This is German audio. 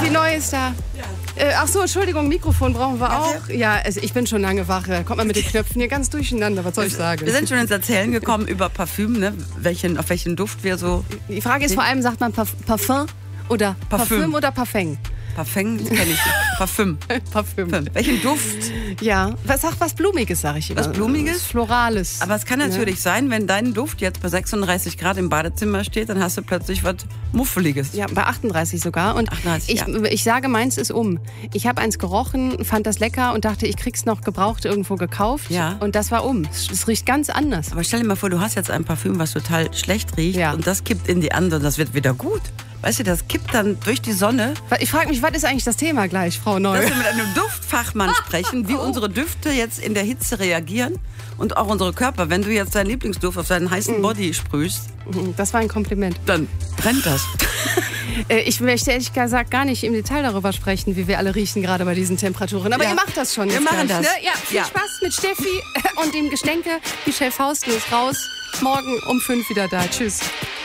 Die neue ist da. Ach so, Entschuldigung, Mikrofon brauchen wir auch. Ja, also ich bin schon lange wach. Kommt mal mit den Knöpfen hier ganz durcheinander. Was soll ich sagen? Wir sind schon ins Erzählen gekommen über Parfüm, ne? Auf welchen Duft wir so... Die Frage ist vor allem, sagt man Parfum oder Parfüm oder Parfum? Parfum, das kenne ich nicht. Parfüm. Parfüm. Welchen Duft? Ja, was Blumiges, sage ich immer. Was Blumiges? Was Florales. Aber es kann natürlich sein, wenn dein Duft jetzt bei 36 Grad im Badezimmer steht, dann hast du plötzlich was Muffeliges. Ja, bei 38 sogar. Und 38, ich sage, meins ist um. Ich habe eins gerochen, fand das lecker und dachte, ich krieg's noch gebraucht irgendwo gekauft. Ja. Und das war um. Es riecht ganz anders. Aber stell dir mal vor, du hast jetzt ein Parfüm, was total schlecht riecht und das kippt in die andere und das wird wieder gut. Weißt du, das kippt dann durch die Sonne. Ich frage mich, was ist eigentlich das Thema gleich, Frau Neu? Dass wir mit einem Duftfachmann sprechen, wie unsere Düfte jetzt in der Hitze reagieren und auch unsere Körper. Wenn du jetzt deinen Lieblingsduft auf deinen heißen Body sprühst, das war ein Kompliment. Dann brennt das. Ich möchte ehrlich gesagt gar nicht im Detail darüber sprechen, wie wir alle riechen, gerade bei diesen Temperaturen. Aber ihr macht das schon. Wir machen das. Ne? Ja, viel Spaß mit Steffi und dem Geschenke. Michelle Faust ist raus. Morgen um 5 wieder da. Tschüss.